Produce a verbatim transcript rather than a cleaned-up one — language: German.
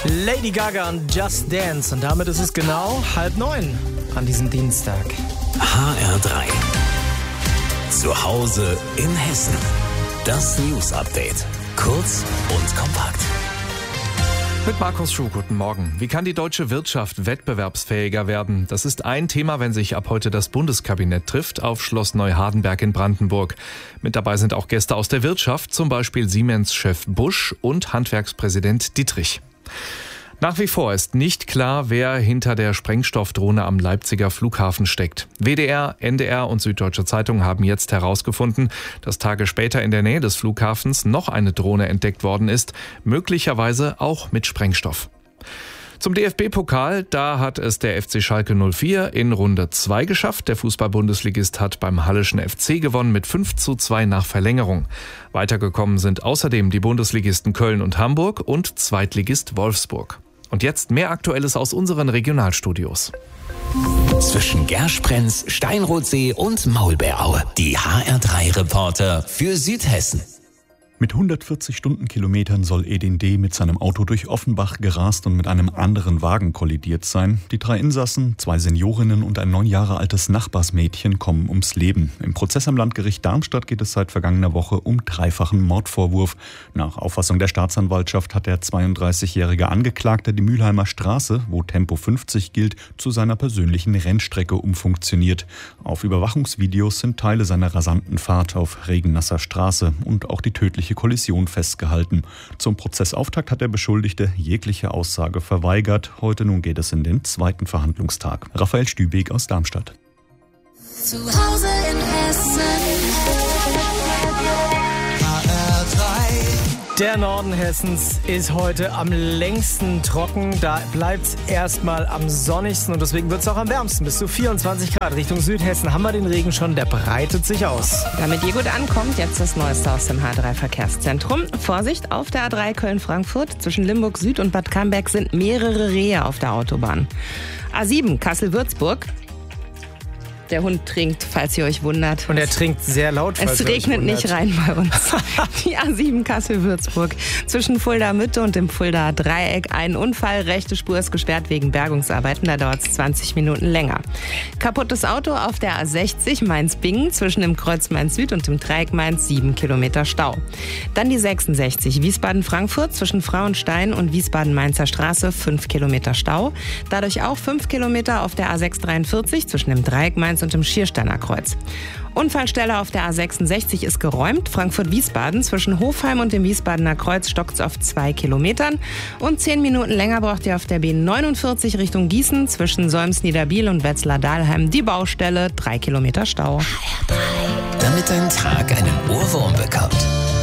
Lady Gaga und Just Dance. Und damit ist es genau halb neun an diesem Dienstag. H R drei. Zu Hause in Hessen. Das News Update. Kurz und kompakt. Mit Markus Schuh, guten Morgen. Wie kann die deutsche Wirtschaft wettbewerbsfähiger werden? Das ist ein Thema, wenn sich ab heute das Bundeskabinett trifft auf Schloss Neuhardenberg in Brandenburg. Mit dabei sind auch Gäste aus der Wirtschaft, zum Beispiel Siemens-Chef Busch und Handwerkspräsident Dietrich. Nach wie vor ist nicht klar, wer hinter der Sprengstoffdrohne am Leipziger Flughafen steckt. W D R, N D R und Süddeutsche Zeitung haben jetzt herausgefunden, dass Tage später in der Nähe des Flughafens noch eine Drohne entdeckt worden ist, möglicherweise auch mit Sprengstoff. Zum D F B-Pokal, da hat es der F C Schalke null vier in Runde zwei geschafft. Der Fußball-Bundesligist hat beim Halleschen F C gewonnen mit fünf zu zwei nach Verlängerung. Weitergekommen sind außerdem die Bundesligisten Köln und Hamburg und Zweitligist Wolfsburg. Und jetzt mehr Aktuelles aus unseren Regionalstudios. Zwischen Gersprenz, Steinrotsee und Maulbeeraue. Die H R drei Reporter für Südhessen. Mit hundertvierzig Stundenkilometern soll Edin D. mit seinem Auto durch Offenbach gerast und mit einem anderen Wagen kollidiert sein. Die drei Insassen, zwei Seniorinnen und ein neun Jahre altes Nachbarsmädchen kommen ums Leben. Im Prozess am Landgericht Darmstadt geht es seit vergangener Woche um dreifachen Mordvorwurf. Nach Auffassung der Staatsanwaltschaft hat der zweiunddreißigjährige Angeklagte die Mülheimer Straße, wo Tempo fünfzig gilt, zu seiner persönlichen Rennstrecke umfunktioniert. Auf Überwachungsvideos sind Teile seiner rasanten Fahrt auf regennasser Straße und auch die tödliche Kollision festgehalten. Zum Prozessauftakt hat der Beschuldigte jegliche Aussage verweigert. Heute nun geht es in den zweiten Verhandlungstag. Raphael Stübeck aus Darmstadt. Zu Hause in Hessen. H R drei. Der Norden Hessens ist heute am längsten trocken. Da bleibt es erstmal am sonnigsten und deswegen wird es auch am wärmsten. Bis zu vierundzwanzig Grad. Richtung Südhessen haben wir den Regen schon, der breitet sich aus. Damit ihr gut ankommt, jetzt das Neueste aus dem H drei Verkehrszentrum. Vorsicht, auf der A drei Köln-Frankfurt zwischen Limburg Süd und Bad Camberg sind mehrere Rehe auf der Autobahn. A sieben Kassel-Würzburg. Der Hund trinkt, falls ihr euch wundert. Und er trinkt sehr laut, falls Es ihr euch regnet wundert. nicht rein bei uns. Die A sieben Kassel-Würzburg. Zwischen Fulda Mitte und dem Fulda Dreieck ein Unfall. Rechte Spur ist gesperrt wegen Bergungsarbeiten. Da dauert es zwanzig Minuten länger. Kaputtes Auto auf der A sechzig Mainz-Bingen. Zwischen dem Kreuz Mainz-Süd und dem Dreieck Mainz sieben Kilometer Stau. Dann die sechsundsechzig Wiesbaden-Frankfurt. Zwischen Frauenstein und Wiesbaden-Mainzer Straße fünf Kilometer Stau. Dadurch auch fünf Kilometer auf der A sechs dreiundvierzig zwischen dem Dreieck Mainz und dem Schiersteiner Kreuz. Unfallstelle auf der A sechsundsechzig ist geräumt. Frankfurt-Wiesbaden zwischen Hofheim und dem Wiesbadener Kreuz stockt es auf zwei Kilometern. Und zehn Minuten länger braucht ihr auf der B neunundvierzig Richtung Gießen zwischen Solms-Niederbiel und Wetzlar-Dahlheim die Baustelle, drei Kilometer Stau. Damit dein Tag einen Ohrwurm bekommt.